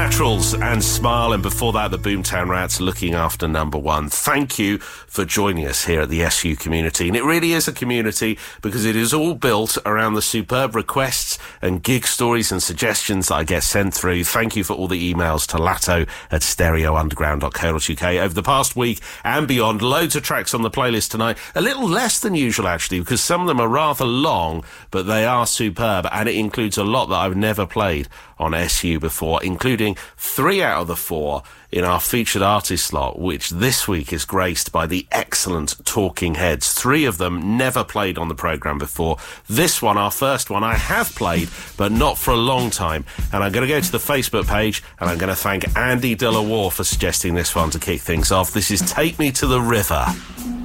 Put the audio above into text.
Naturals and Smile, and before that, the Boomtown Rats, Looking After Number One. Thank you for joining us here at the SU community. And it really is a community because it is all built around the superb requests and gig stories and suggestions that I get sent through. Thank you for all the emails to latto@stereounderground.co.uk. Over the past week and beyond, loads of tracks on the playlist tonight. A little less than usual, actually, because some of them are rather long, but they are superb, and it includes a lot that I've never played on SU before, including 3 out of the 4 in our featured artist slot, which this week is graced by the excellent Talking Heads. 3 of them never played on the programme before. This one, our first one, I have played, but not for a long time. And I'm going to go to the Facebook page, and I'm going to thank Andy De La Warr for suggesting this one to kick things off. This is Take Me to the River.